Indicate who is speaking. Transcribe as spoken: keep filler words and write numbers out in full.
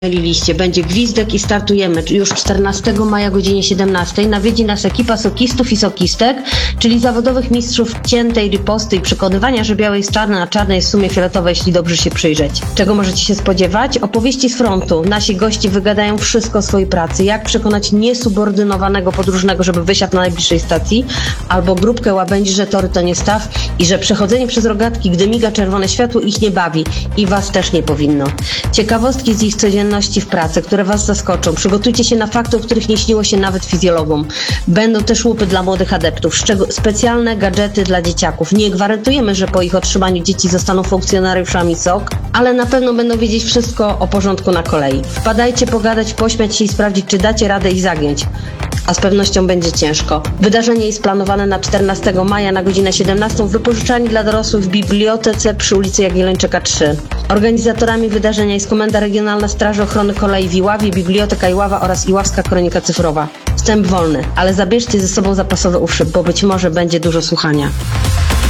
Speaker 1: Liście. Będzie gwizdek i startujemy już czternastego maja o godzinie siedemnastej. Nawiedzi nas ekipa sokistów i sokistek, czyli zawodowych mistrzów ciętej riposty i przekonywania, że białe jest czarne, a czarne jest w sumie fioletowe, jeśli dobrze się przyjrzeć. Czego możecie się spodziewać? Opowieści z frontu. Nasi goście wygadają wszystko o swojej pracy. Jak przekonać niesubordynowanego podróżnego, żeby wysiadł na najbliższej stacji, albo grupkę łabędzi, że tory to nie staw i że przechodzenie przez rogatki, gdy miga czerwone światło, ich nie bawi i was też nie powinno. Ciekawostki z ich codzienności w pracy, które was zaskoczą. Przygotujcie się na fakty, o których nie śniło się nawet fizjologom. Będą też łupy dla młodych adeptów, szczeg- specjalne gadżety dla dzieciaków. Nie gwarantujemy, że po ich otrzymaniu dzieci zostaną funkcjonariuszami S O K, ale na pewno będą wiedzieć wszystko o porządku na kolei. Wpadajcie pogadać, pośmiać się i sprawdzić, czy dacie radę ich zagiąć. A z pewnością będzie ciężko. Wydarzenie jest planowane na czternastego maja na godzinę siedemnastą w wypożyczalni dla dorosłych w bibliotece przy ulicy Jagiellończyka trzy. Organizatorami wydarzenia jest Komenda Regionalna Straży Ochrony Kolei w Iławie, Biblioteka Iława oraz Iławska Kronika Cyfrowa. Wstęp wolny, ale zabierzcie ze sobą zapasowe uszy, bo być może będzie dużo słuchania.